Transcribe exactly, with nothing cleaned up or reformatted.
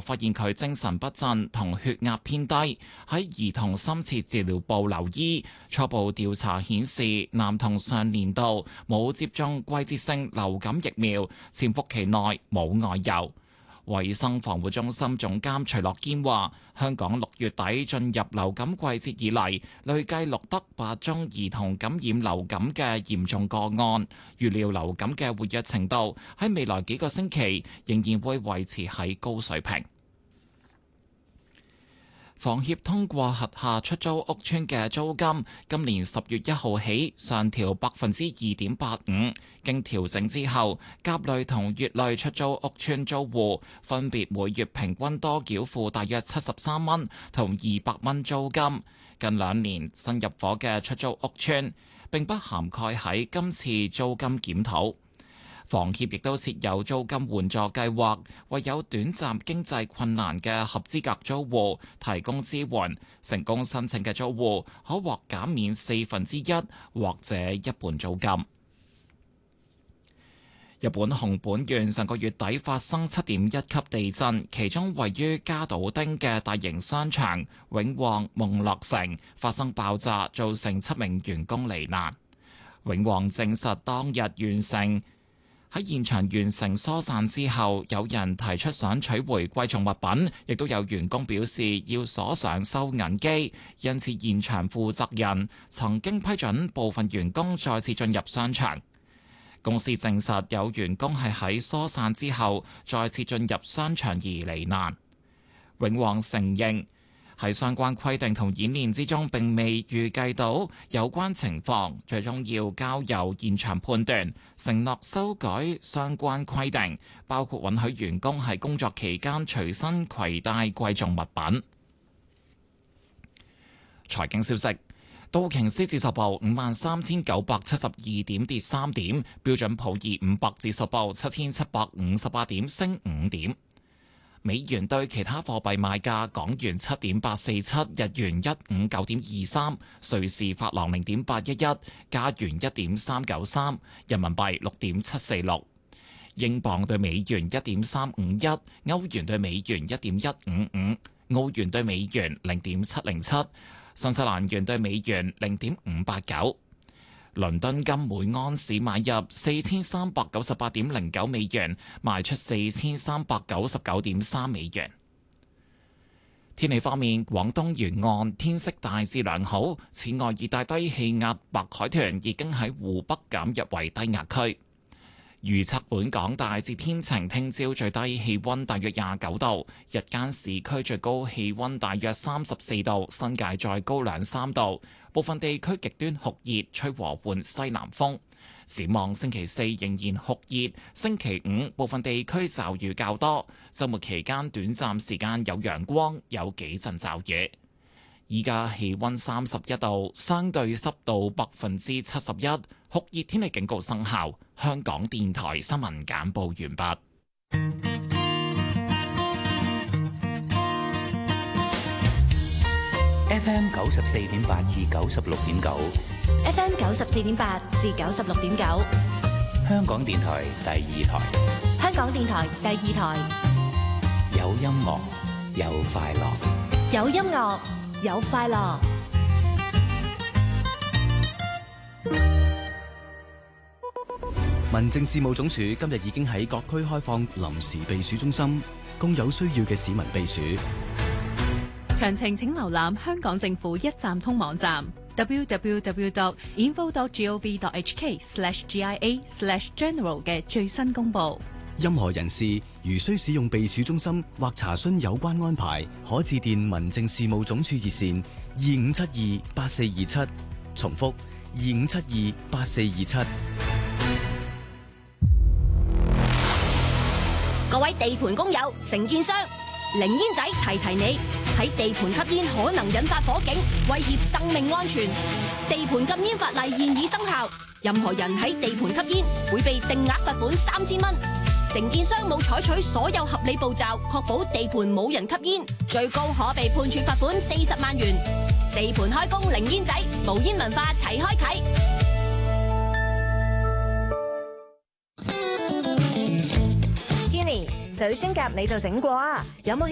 發現佢精神不振同血壓偏低，喺兒童深切治療部留醫。初步調查顯示，男童上年度冇接種季節性流感疫苗，潛伏期內冇外遊。衛生防護中心總監徐樂堅話，香港六月底進入流感季節以嚟，累計錄得八宗兒童感染流感嘅嚴重個案，預料流感嘅活躍程度喺未來幾個星期仍然會維持喺高水平。房協通過轄下出租屋邨嘅租金，今年十月一號起上調百分之二點八五。經調整之後，甲類同乙類出租屋邨租戶分別每月平均多繳付大約七十三蚊同二百蚊租金。近兩年新入伙嘅出租屋邨並不涵蓋喺今次租金檢討。房協亦都設有租金援助計劃，為有短暫經濟困難嘅合資格租戶提供支援。成功申請嘅租戶可獲減免四分之一或者一半租金。日本熊本縣上個月底發生七點一級地震，其中位於加島町嘅大型商場永旺夢樂城發生爆炸，造成七名員工罹難。永旺證實當日完成喺現場完成疏散之後，有人提出想取回貴重物品，亦都有員工表示要鎖上收銀機，因此現場負責人曾經批准部分員工再次進入商場。公司證實有員工係喺疏散之後再次進入商場而罹難。永旺承認喺相關規定同演練之中並未預計到有關情況，最終要交由現場判斷，承諾修改相關規定，包括允許員工喺工作期間隨身攜帶貴重物品。財經消息。道瓊斯指數報五萬三千九百七十二點，跌三點；標準普爾五百指數報七千七百五十八點，升五點。美元對其他貨幣賣價：港元七點八四七，日元一五九點二三，瑞士法郎零點八一一，加元一點三九三，人民幣六點七四六，英鎊對美元一點三五一，歐元對美元一點一五五，澳元對美元零點七零七。新西蘭元對美元零點五八九，倫敦金每安士買入四千三百九十八點零九美元，賣出四千三百九十九點三美元。天氣方面，廣東沿岸天色大致良好，此外熱帶低氣壓白海豚已經喺湖北減弱為低壓區。預測本港大致天晴，聽朝最低氣溫大約廿九度，日間市區最高氣溫大約三十四度，新界再高兩三度。部分地區極端酷熱，吹和緩西南風。展望星期四仍然酷熱，星期五部分地區驟雨較多，週末期間短暫時間有陽光，有幾陣驟雨。依家氣溫三十一度，相對濕度百分之七十一，酷熱天氣警告生效。香港電台新聞簡報完畢。 F M 九十四點八至九十六點九 ，F M 九十四點八至九十六點九， 香港電台第二台， 香港電台第二台， 有音樂，有快樂， 有音樂。有快樂。 民政事務總署今日已經喺各區開放臨時避暑中心，供有需要嘅市民避暑。 詳情請瀏覽香港政府一站通網站 double-u double-u double-u dot info dot gov dot h k slash g i a slash general 嘅最新公佈。 任何人士如需使用避暑中心或查詢有關安排，可致電民政事務總署熱線二五七二八四二七，重複二五七二八四二七。 各位地盤工友、承建商，零煙仔提提你，喺地盤吸煙可能引發火警，威脅生命安全。地盤禁煙法例現已生效，任何人喺地盤吸煙會被定額罰款三千蚊。承建商冇採取所有合理步驟，確保地盤冇人吸煙，最高可被判處罰款四十萬元。地盤開工零煙仔，無煙文化齊開啟。 Jenny，水晶甲你就整過啊？有冇